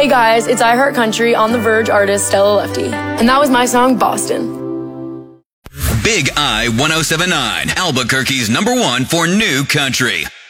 Hey guys, it's I Heart Country on The Verge artist Stella Lefty. And that was my song, Boston. Big I 107.9, Albuquerque's #1 for new country.